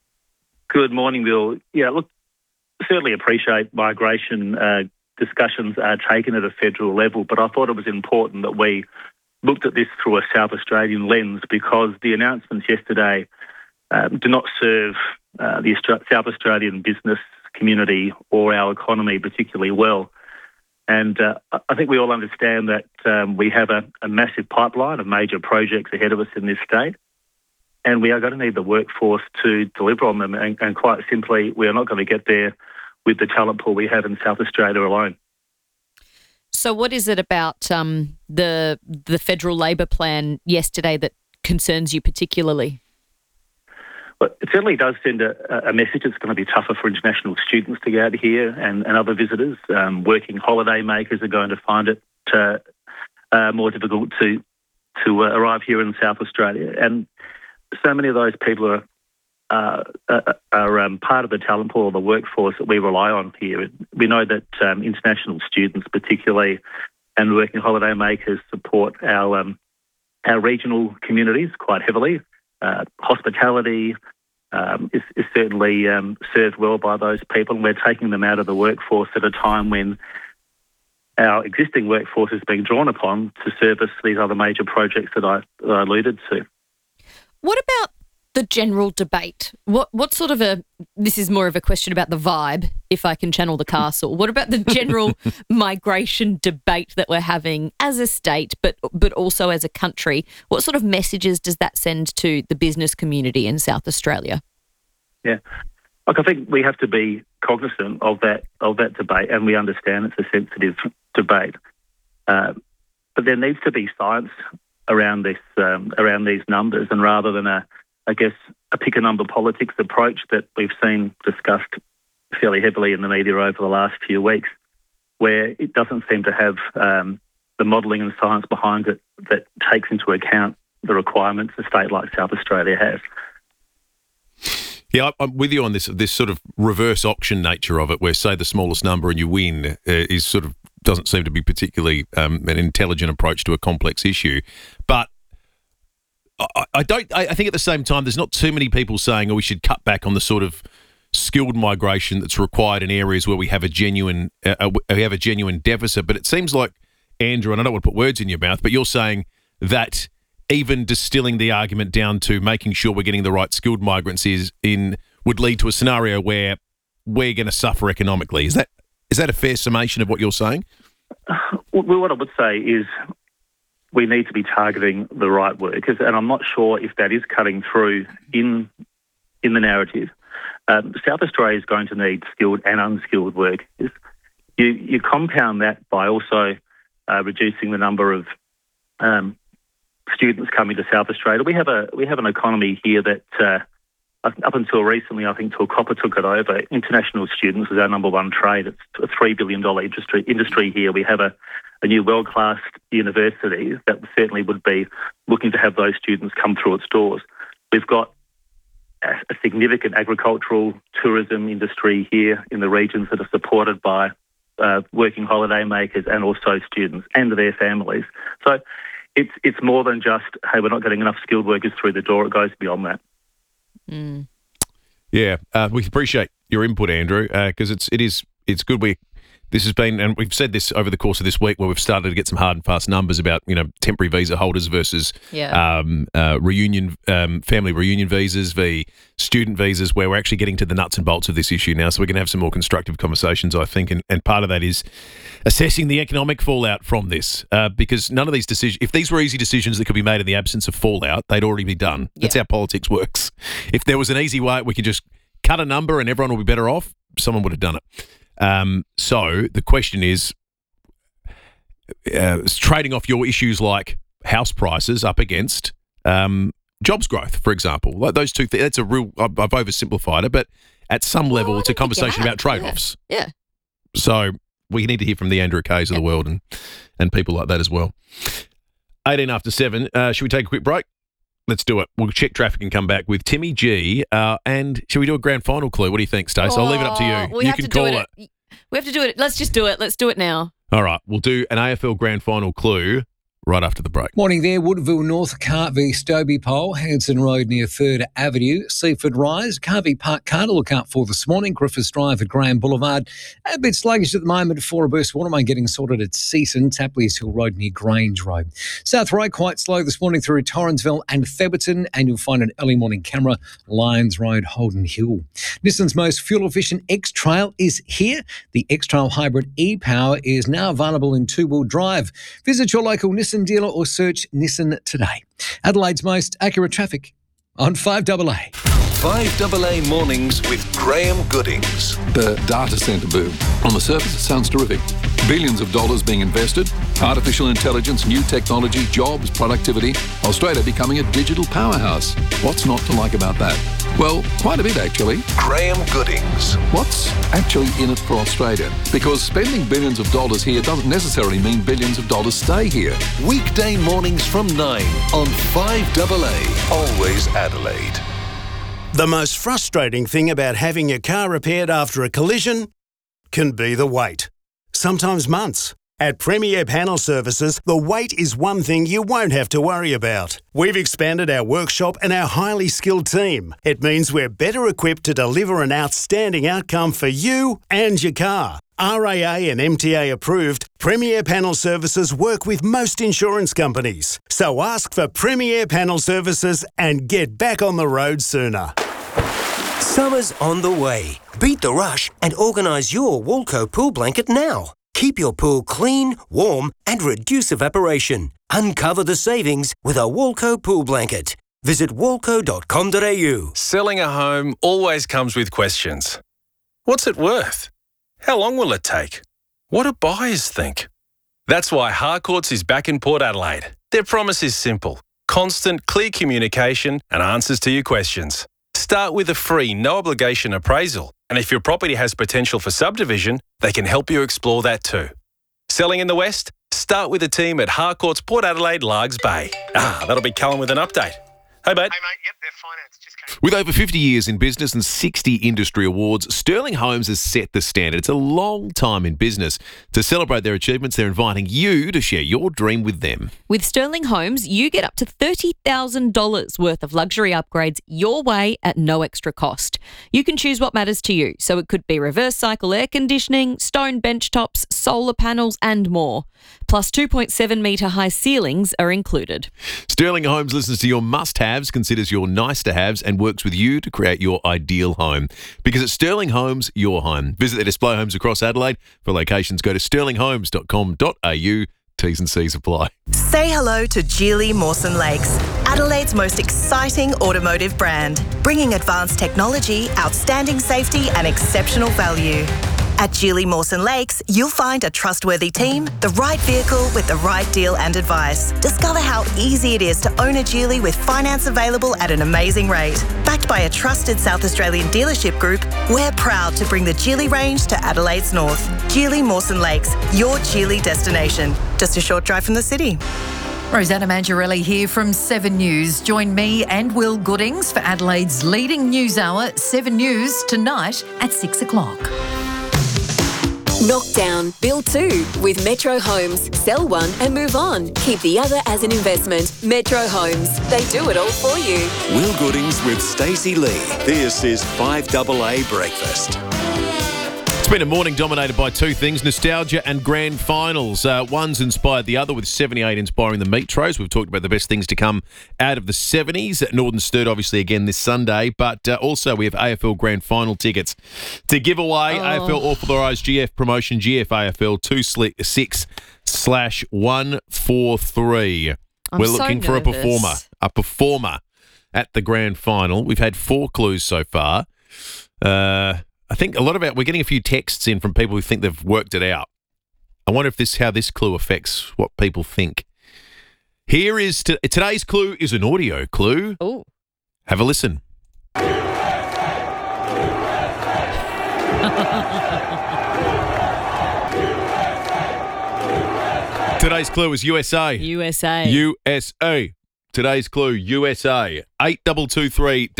Good morning, Bill. Yeah, look, certainly appreciate migration discussions are taken at a federal level, but I thought it was important that we looked at this through a South Australian lens, because the announcements yesterday do not serve the South Australian business community or our economy particularly well. And I think we all understand that we have a massive pipeline of major projects ahead of us in this state, and we are going to need the workforce to deliver on them. And quite simply, we are not going to get there with the talent pool we have in South Australia alone.
So what is it about the federal Labor plan yesterday that concerns you particularly?
Well, it certainly does send a message. It's going to be tougher for international students to get out here and other visitors. Working holiday makers are going to find it more difficult to arrive here in South Australia. And so many of those people are part of the talent pool or the workforce that we rely on here. We know that international students particularly and working holiday makers support our regional communities quite heavily. Hospitality is certainly served well by those people, and we're taking them out of the workforce at a time when our existing workforce is being drawn upon to service these other major projects that I alluded to.
What about the general debate? What sort of this is more of a question about the vibe, if I can channel the castle. What about the general migration debate that we're having as a state, but also as a country? What sort of messages does that send to the business community in South Australia?
Yeah. Look, I think we have to be cognizant of that debate, and we understand it's a sensitive debate. But there needs to be science around these numbers, and rather than a pick a number politics approach that we've seen discussed fairly heavily in the media over the last few weeks, where it doesn't seem to have the modelling and science behind it that takes into account the requirements a state like South Australia has.
Yeah, I'm with you on this sort of reverse auction nature of it, where say the smallest number and you win is sort of doesn't seem to be particularly an intelligent approach to a complex issue. But I think at the same time, there's not too many people saying, we should cut back on the sort of skilled migration that's required in areas where we have a genuine deficit. But it seems like, Andrew, and I don't want to put words in your mouth, but you're saying that even distilling the argument down to making sure we're getting the right skilled migrants would lead to a scenario where we're going to suffer economically. Is that a fair summation of what you're saying?
Well, what I would say is we need to be targeting the right workers, and I'm not sure if that is cutting through in the narrative. South Australia is going to need skilled and unskilled workers. You compound that by also reducing the number of students coming to South Australia. We have an economy here that up until recently, I think till Copper took it over, international students was our number one trade. It's a $3 billion industry here. We have a new world-class university that certainly would be looking to have those students come through its doors. We've got a significant agricultural tourism industry here in the regions that are supported by working holiday makers and also students and their families. So it's more than just, hey, we're not getting enough skilled workers through the door. It goes beyond that.
Mm.
Yeah, we appreciate your input, Andrew, because it's good. This has been, and we've said this over the course of this week, where we've started to get some hard and fast numbers about temporary visa holders versus family reunion visas, student visas, where we're actually getting to the nuts and bolts of this issue now. So we're going to have some more constructive conversations, I think, and part of that is assessing the economic fallout from this, because none of these decisions, if these were easy decisions that could be made in the absence of fallout, they'd already be done. That's how politics works. If there was an easy way, we could just cut a number and everyone will be better off, someone would have done it. So the question is trading off your issues like house prices up against jobs growth, for example. Like those two things, that's a real, I've oversimplified it, but at some level it's a conversation about trade-offs.
Yeah.
So we need to hear from the Andrew Kays of the world and people like that as well. 18 after 7. Should we take a quick break? Let's do it. We'll check traffic and come back with Timmy G. And should we do a grand final clue? What do you think, Stace? I'll leave it up to you. You can call it.
We have to do it. Let's just do it. Let's do it now.
All right. We'll do an AFL grand final clue right after the break.
Morning there, Woodville North, Carvey, Stobie Pole, Hanson Road near 3rd Avenue, Seaford Rise, Carvey Park car to look out for this morning, Griffiths Drive at Graham Boulevard. A bit sluggish at the moment for a burst watermain getting sorted at Seaton, Tapley's Hill Road near Grange Road. South Road quite slow this morning through Torrensville and Theberton, and you'll find an early morning camera, Lyons Road, Holden Hill. Nissan's most fuel-efficient X-Trail is here. The X-Trail Hybrid e-Power is now available in two-wheel drive. Visit your local Nissan dealer or search Nissan today. Adelaide's most accurate traffic on 5AA.
5AA Mornings with Graham Goodings.
The data centre boom. On the surface, it sounds terrific. Billions of dollars being invested, artificial intelligence, new technology, jobs, productivity, Australia becoming a digital powerhouse. What's not to like about that? Well, quite a bit actually.
Graham Goodings.
What's actually in it for Australia? Because spending billions of dollars here doesn't necessarily mean billions of dollars stay here.
Weekday mornings from 9 on 5AA. Always Adelaide.
The most frustrating thing about having your car repaired after a collision can be the wait. Sometimes months. At Premier Panel Services, the wait is one thing you won't have to worry about. We've expanded our workshop and our highly skilled team. It means we're better equipped to deliver an outstanding outcome for you and your car. RAA and MTA approved, Premier Panel Services work with most insurance companies. So ask for Premier Panel Services and get back on the road sooner.
Summer's on the way. Beat the rush and organise your Walco pool blanket now. Keep your pool clean, warm and reduce evaporation. Uncover the savings with a Walco pool blanket. Visit walco.com.au.
Selling a home always comes with questions. What's it worth? How long will it take? What do buyers think? That's why Harcourts is back in Port Adelaide. Their promise is simple. Constant, clear communication and answers to your questions. Start with a free, no-obligation appraisal. And if your property has potential for subdivision, they can help you explore that too. Selling in the West? Start with a team at Harcourts Port Adelaide, Largs Bay. That'll be Callum with an update. Hey, mate.
Yep, they're financed. Just came.
With over 50 years in business and 60 industry awards, Sterling Homes has set the standard. It's a long time in business. To celebrate their achievements, they're inviting you to share your dream with them.
With Sterling Homes, you get up to $30,000 worth of luxury upgrades your way at no extra cost. You can choose what matters to you, so it could be reverse cycle air conditioning, stone bench tops, solar panels and more. Plus 2.7 metre high ceilings are included.
Sterling Homes listens to your must-haves, considers your nice-to-haves and works with you to create your ideal home. Because at Sterling Homes, your home. Visit their display homes across Adelaide. For locations, go to sterlinghomes.com.au. T's and C's apply.
Say hello to Geely Mawson Lakes, Adelaide's most exciting automotive brand, bringing advanced technology, outstanding safety and exceptional value. At Geely Mawson Lakes, you'll find a trustworthy team, the right vehicle with the right deal and advice. Discover how easy it is to own a Geely with finance available at an amazing rate. Backed by a trusted South Australian dealership group, we're proud to bring the Geely range to Adelaide's north. Geely Mawson Lakes, your Geely destination. Just a short drive from the city.
Rosanna Mangiarelli here from 7 News. Join me and Will Goodings for Adelaide's leading news hour, 7 News, tonight at 6 o'clock.
Knock down, build two with Metro Homes. Sell one and move on. Keep the other as an investment. Metro Homes. They do it all for you.
Will Goodings with Stacey Lee. This is 5AA Breakfast.
It's been a morning dominated by two things, nostalgia and grand finals. One's inspired the other, with 78 inspiring the Metros. We've talked about the best things to come out of the 70s. Northern Sturt, obviously, again this Sunday. But also we have AFL grand final tickets to give away. AFL authorised GF promotion, GF AFL 26/143. We're looking for a performer at the grand final. We've had 4 clues so far. I think we're getting a few texts in from people who think they've worked it out. I wonder if how this clue affects what people think. Here is today's clue is an audio clue.
Oh,
have a listen. Today's clue is USA. USA. Today's clue, USA. 8223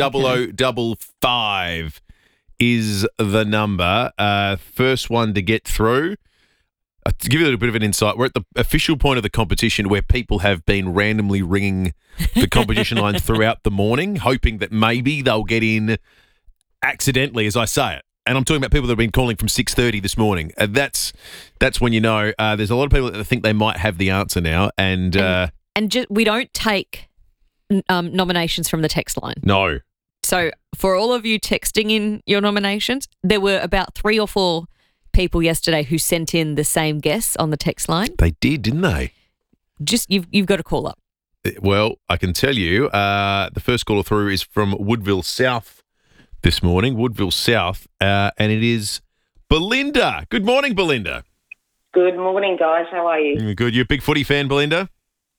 0055 is the number. First one to get through. To give you a little bit of an insight, we're at the official point of the competition where people have been randomly ringing the competition line throughout the morning, hoping that maybe they'll get in accidentally, as I say it. And I'm talking about people that have been calling from 6:30 this morning. That's when you know there's a lot of people that think they might have the answer now. And
we don't take nominations from the text line.
No.
So for all of you texting in your nominations, there were about 3 or 4 people yesterday who sent in the same guess on the text line.
They did, didn't they?
Just you've got to call up.
Well, I can tell you the first caller through is from Woodville South this morning, Woodville South, and it is Belinda. Good morning, Belinda.
Good morning, guys. How are you?
Good. You a big footy fan, Belinda?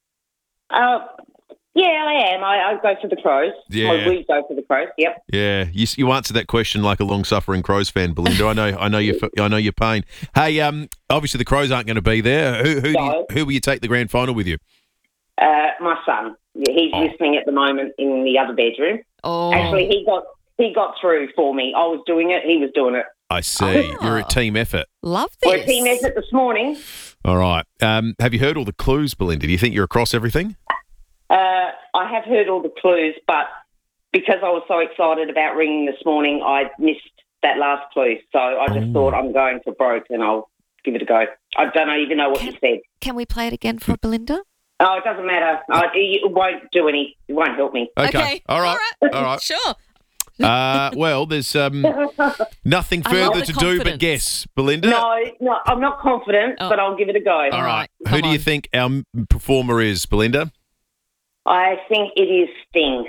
Yeah, I am. I go for the Crows.
Yeah.
We go for the Crows. Yep.
Yeah, you answered that question like a long-suffering Crows fan, Belinda. I know your pain. Hey, obviously the Crows aren't going to be there. Who will you take the grand final with you?
My son. Yeah, he's listening at the moment in the other bedroom.
Oh.
Actually, he got through for me. I was doing it. He was doing it.
I see. You're a team effort.
Love
this. We're a team effort this morning.
All right. Have you heard all the clues, Belinda? Do you think you're across everything?
I have heard all the clues, but because I was so excited about ringing this morning, I missed that last clue. So I just thought I'm going for broke and I'll give it a go. I don't even know what you said.
Can we play it again for Belinda?
Oh, it doesn't matter. It won't do any. It won't help me.
Okay. All right.
Sure.
Well, there's nothing further to do but guess, Belinda.
No, I'm not confident, but I'll give it a go.
All right. Who do you think our performer is, Belinda?
I think it is Sting.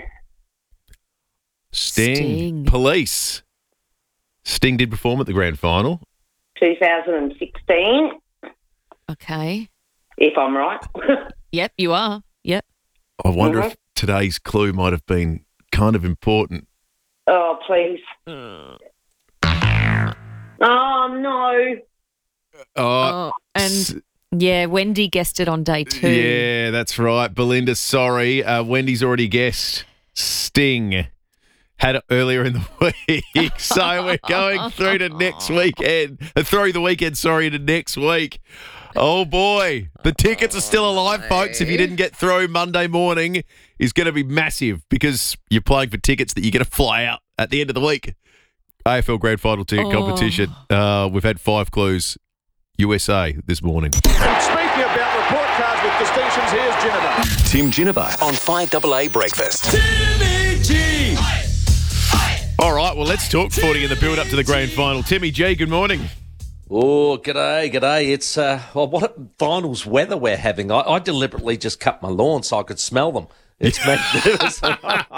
Sting. Police. Sting did perform at the grand final.
2016.
Okay.
If I'm right.
Yep, you are. Yep.
I wonder if today's clue might have been kind of important.
Oh, please. Oh, no.
And yeah, Wendy guessed it on day 2.
Yeah, that's right. Belinda, sorry. Wendy's already guessed. Sting had it earlier in the week. So we're going through to next weekend. Through the weekend, into next week. Oh, boy. The tickets are still alive, folks. If you didn't get through, Monday morning is going to be massive because you're playing for tickets that you get to fly out at the end of the week. AFL Grand Final ticket competition. We've had 5 clues. USA this morning.
Speaking about report cards with distinctions, here's Ginnivan.
Tim Ginnivan on 5AA Breakfast.
Timmy G!
All right, well, let's talk footy in the build-up to the grand final. Timmy G, good morning.
Oh, g'day. It's, what finals weather we're having. I deliberately just cut my lawn so I could smell them. It's magnificent.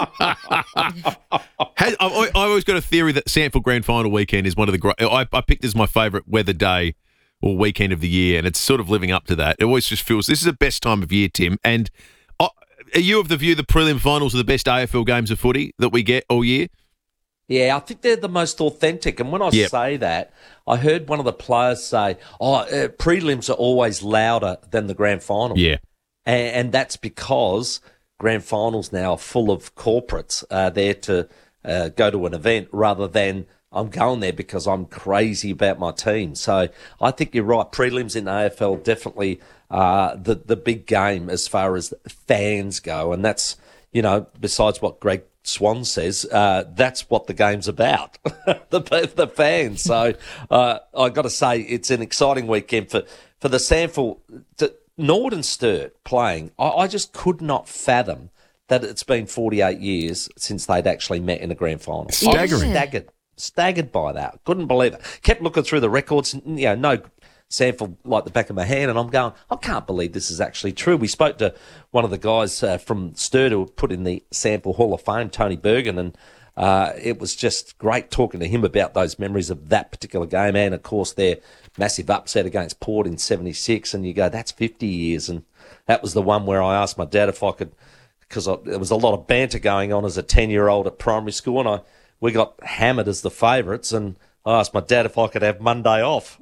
I always got a theory that Sanford Grand Final weekend is one of the great... I picked as my favourite weather day or weekend of the year, and it's sort of living up to that. It always just feels... This is the best time of year, Tim, and are you of the view the prelim finals are the best AFL games of footy that we get all year?
Yeah, I think they're the most authentic. And when I say that, I heard one of the players say, prelims are always louder than the grand final.
Yeah.
And that's because grand finals now are full of corporates there to go to an event rather than I'm going there because I'm crazy about my team. So I think you're right. Prelims in AFL definitely the big game as far as fans go. And that's, besides what Greg Swan says, that's what the game's about, the fans. So I got to say it's an exciting weekend for the Sanford. Nord and Sturt playing. I just could not fathom that it's been 48 years since they'd actually met in a grand final.
Staggering.
Staggered by that. Couldn't believe it. Kept looking through the records, no Sanford like the back of my hand, and I'm going, I can't believe this is actually true. We spoke to one of the guys from Sturt who put in the Sanford Hall of Fame, Tony Bergen, and it was just great talking to him about those memories of that particular game and, of course, their massive upset against Port in 76, and you go, that's 50 years, and that was the one where I asked my dad if I could, because there was a lot of banter going on as a 10-year-old at primary school, and we got hammered as the favourites, and I asked my dad if I could have Monday off.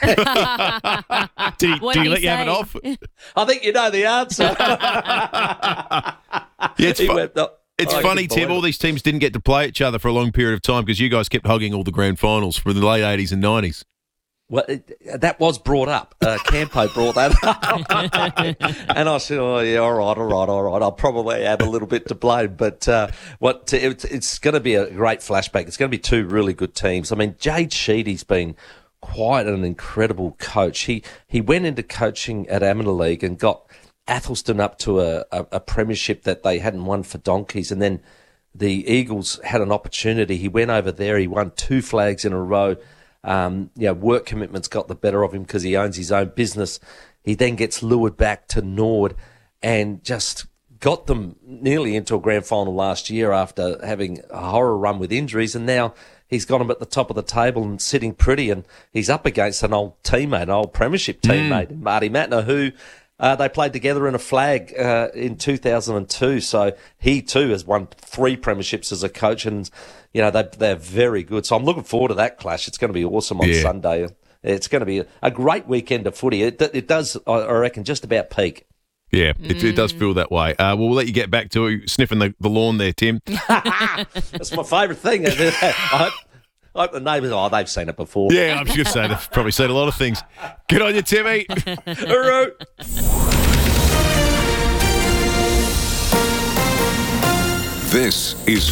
Did he let you have it off?
I think you know the answer.
It's funny, Tim, all these teams didn't get to play each other for a long period of time because you guys kept hugging all the grand finals from the late 80s and 90s.
Well, that was brought up. Campo brought that up. And I said, oh, yeah, all right. I'll probably have a little bit to blame. But it's going to be a great flashback. It's going to be two really good teams. I mean, Jade Sheedy's been quite an incredible coach. He went into coaching at Amateur League and got Athelston up to a premiership that they hadn't won for donkeys. And then the Eagles had an opportunity. He went over there. He won 2 flags in a row. Work commitments got the better of him because he owns his own business. He then gets lured back to Nord and just got them nearly into a grand final last year after having a horror run with injuries. And now he's got him at the top of the table and sitting pretty. And he's up against an old teammate, an old premiership teammate, Marty Matner, who they played together in a flag in 2002. So he too has won 3 premierships as a coach, and they're very good. So I'm looking forward to that clash. It's going to be awesome on Sunday. It's going to be a great weekend of footy. It does, I reckon, just about peak.
Yeah, it does feel that way. We'll let you get back to sniffing the lawn there, Tim.
That's my favourite thing. I hope the neighbours, they've seen it before.
Yeah, I'm just going to say they've probably seen a lot of things. Good on you, Timmy.
Hooroo.
This is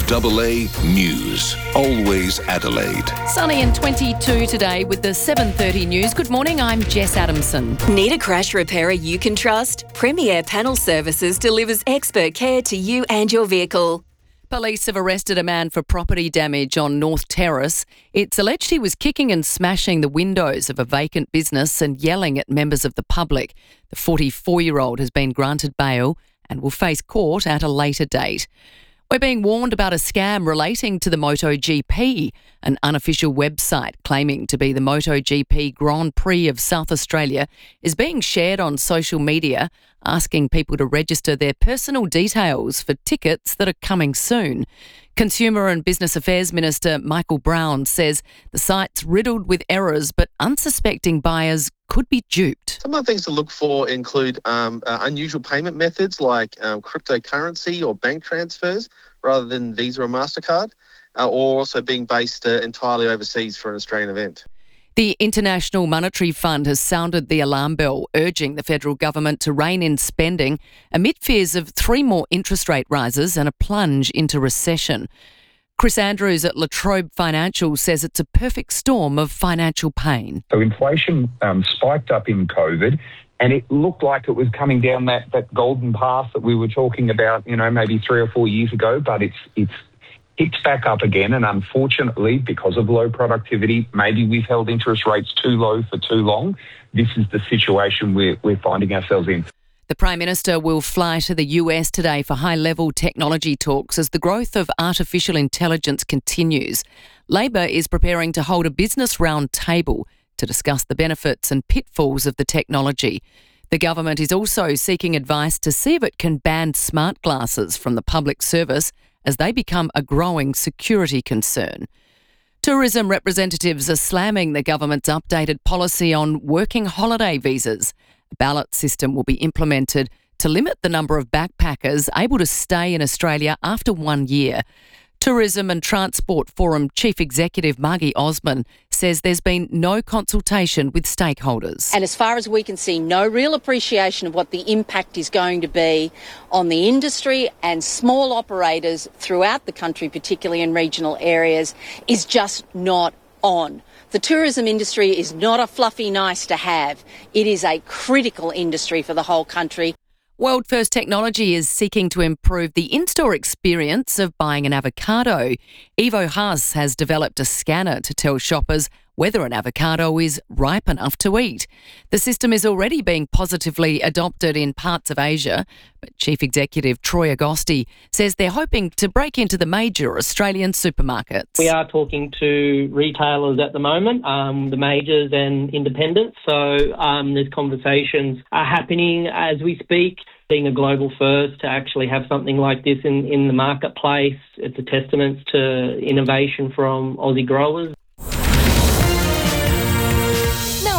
5AA News. Always Adelaide.
Sunny and 22 today with the 7:30 news. Good morning, I'm Jess Adamson.
Need a crash repairer you can trust? Premier Panel Services delivers expert care to you and your vehicle.
Police have arrested a man for property damage on North Terrace. It's alleged he was kicking and smashing the windows of a vacant business and yelling at members of the public. The 44-year-old has been granted bail and will face court at a later date. We're being warned about a scam relating to the MotoGP. An unofficial website claiming to be the MotoGP Grand Prix of South Australia is being shared on social media, asking people to register their personal details for tickets that are coming soon. Consumer and Business Affairs Minister Michael Brown says the site's riddled with errors, but unsuspecting buyers could be duped.
Some of the things to look for include unusual payment methods like cryptocurrency or bank transfers rather than Visa or MasterCard, or also being based entirely overseas for an Australian event.
The International Monetary Fund has sounded the alarm bell, urging the federal government to rein in spending amid fears of 3 more interest rate rises and a plunge into recession. Chris Andrews at La Trobe Financial says it's a perfect storm of financial pain.
So inflation spiked up in COVID, and it looked like it was coming down that golden path that we were talking about, maybe 3 or 4 years ago, but it's picked back up again, and unfortunately, because of low productivity, maybe we've held interest rates too low for too long. This is the situation we're finding ourselves in.
The Prime Minister will fly to the US today for high-level technology talks as the growth of artificial intelligence continues. Labor is preparing to hold a business round table to discuss the benefits and pitfalls of the technology. The government is also seeking advice to see if it can ban smart glasses from the public service as they become a growing security concern. Tourism representatives are slamming the government's updated policy on working holiday visas. A ballot system will be implemented to limit the number of backpackers able to stay in Australia after 1 year. Tourism and Transport Forum Chief Executive Margie Osman says there's been no consultation with stakeholders.
And as far as we can see, no real appreciation of what the impact is going to be on the industry and small operators throughout the country, particularly in regional areas, is just not on. The tourism industry is not a fluffy nice to have. It is a critical industry for the whole country.
World First Technology is seeking to improve the in-store experience of buying an avocado. Evo Haas has developed a scanner to tell shoppers whether an avocado is ripe enough to eat. The system is already being positively adopted in parts of Asia, but Chief Executive Troy Agosti says they're hoping to break into the major Australian supermarkets.
We are talking to retailers at the moment, the majors and independents, so there's conversations are happening as we speak. Being a global first to actually have something like this in the marketplace, it's a testament to innovation from Aussie growers.
Now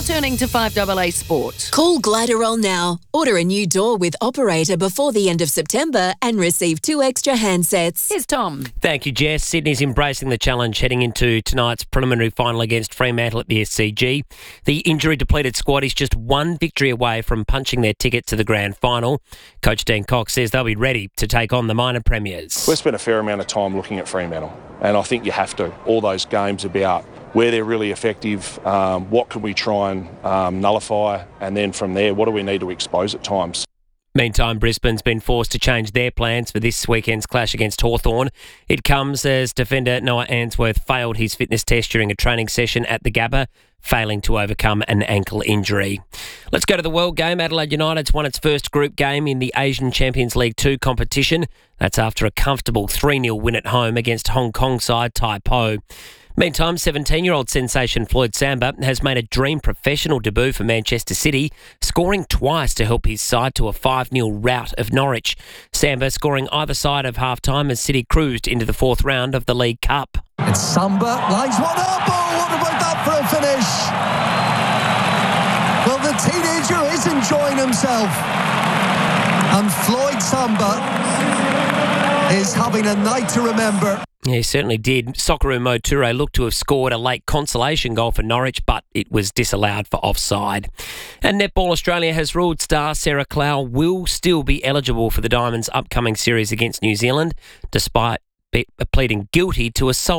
turning to 5AA Sport.
Call Gliderol now. Order a new door with Operator before the end of September and receive 2 extra handsets.
Here's Tom.
Thank you, Jess. Sydney's embracing the challenge heading into tonight's preliminary final against Fremantle at the SCG. The injury-depleted squad is just one victory away from punching their ticket to the grand final. Coach Dean Cox says they'll be ready to take on the minor premiers.
We've spent a fair amount of time looking at Fremantle, and I think you have to. All those games about where they're really effective, what can we try and nullify, and then from there, what do we need to expose at times.
Meantime, Brisbane's been forced to change their plans for this weekend's clash against Hawthorn. It comes as defender Noah Answorth failed his fitness test during a training session at the Gabba, failing to overcome an ankle injury. Let's go to the World Game. Adelaide United's won its first group game in the Asian Champions League 2 competition. That's after a comfortable 3-0 win at home against Hong Kong side Tai Po. Meantime, 17-year-old sensation Floyd Samba has made a dream professional debut for Manchester City, scoring twice to help his side to a 5-0 rout of Norwich. Samba scoring either side of half-time as City cruised into the fourth round of the League Cup.
It's Samba, lines one up. Oh, what about that for a finish? Well, the teenager is enjoying himself. And Floyd Samba is having a night to remember.
Yeah, he certainly did. Socceroo Mo Toure looked to have scored a late consolation goal for Norwich, but it was disallowed for offside. And Netball Australia has ruled star Sarah Clow will still be eligible for the Diamonds' upcoming series against New Zealand, despite pleading guilty to assault